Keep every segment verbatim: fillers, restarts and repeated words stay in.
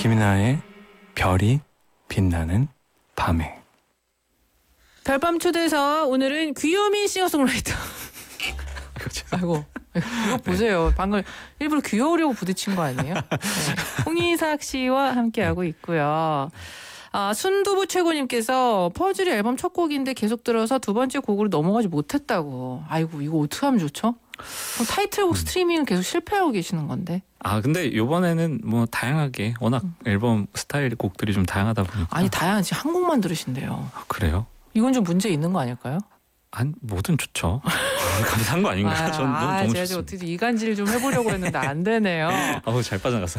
김이나의 별이 빛나는 밤에. 별밤 초대서 오늘은 귀요미 싱어송라이터. 그렇죠. 아이고 이거 보세요. 방금 일부러 귀여우려고 부딪힌 거 아니에요? 네. 홍이삭 씨와 함께하고 있고요. 아, 순두부 최고님께서 퍼즐이 앨범 첫 곡인데 계속 들어서 두 번째 곡으로 넘어가지 못했다고. 아이고 이거 어떻게 하면 좋죠? 그럼 타이틀곡 스트리밍은 계속 실패하고 계시는 건데. 아 근데 이번에는 뭐 다양하게 워낙 음. 앨범 스타일 곡들이 좀 다양하다 보니까. 아니 다양하지 한 곡만 들으신대요. 아, 그래요? 이건 좀 문제 있는 거 아닐까요? 안 뭐든 좋죠. 감사한 거 아닌가요? 아, 전 너무, 아, 너무 제가 좋습니다. 어떻게 이간질 좀 해보려고 했는데 안 되네요. 아우 잘 빠져나갔어.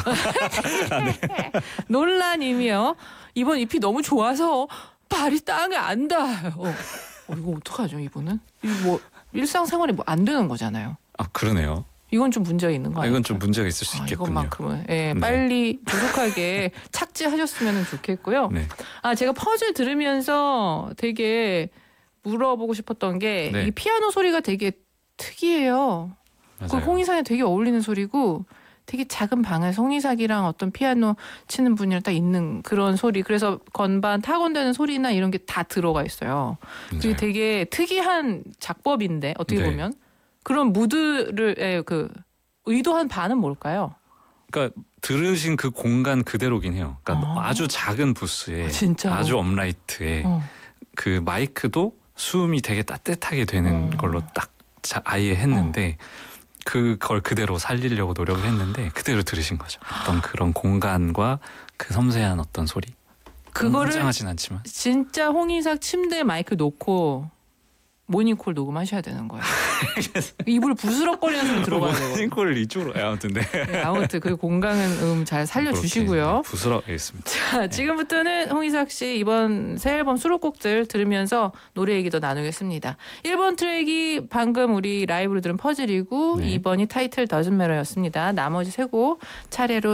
논란이며 이번 이피 너무 좋아서 발이 땅에 안 닿아요. 어, 이거 어떡하죠 이분은? 이거 뭐 일상생활이 뭐 안 되는 거잖아요. 아 그러네요. 이건 좀 문제가 있는 거 아니에요? 이건 좀 문제가 있을 수 아, 있겠군요. 이것만큼은 예, 네. 빨리 조속하게 착지하셨으면 좋겠고요. 네. 아 제가 퍼즐 들으면서 되게 물어보고 싶었던 게 이 네. 피아노 소리가 되게 특이해요. 그 맞아요. 홍이삭에 되게 어울리는 소리고 되게 작은 방에서 홍이삭이랑 어떤 피아노 치는 분이랑 딱 있는 그런 소리. 그래서 건반 타건되는 소리나 이런 게 다 들어가 있어요. 그게 맞아요. 되게 특이한 작법인데 어떻게 네. 보면 그런 무드를 그 의도한 바는 뭘까요? 그러니까 들으신 그 공간 그대로긴 해요. 그러니까 아. 아주 작은 부스에 아, 진짜로? 아주 업라이트에 어. 그 마이크도 수음이 되게 따뜻하게 되는 어. 걸로 딱 자, 아예 했는데 그걸 그대로 살리려고 노력을 했는데 그대로 들으신 거죠. 어떤 그런 공간과 그 섬세한 어떤 소리. 그거를 굉장하진 않지만 진짜 홍이삭 침대에 마이크 놓고 모닝콜 녹음하셔야 되는 거예요. 입을 부스럭거리는 소리 들어가야 되고. 싱콜을 이쪽으로 아무튼 네. 네, 아무튼 그 공간은 음, 잘 살려주시고요. 부스러겠습니다. 자, 지금부터는 홍이삭 씨 이번 새 앨범 수록곡들 들으면서 노래 얘기도 나누겠습니다. 일 번 트랙이 방금 우리 라이브로 들은 퍼즐이고 네. 이 번이 타이틀 Doesn't Matter였습니다. 나머지 세 곡 차례로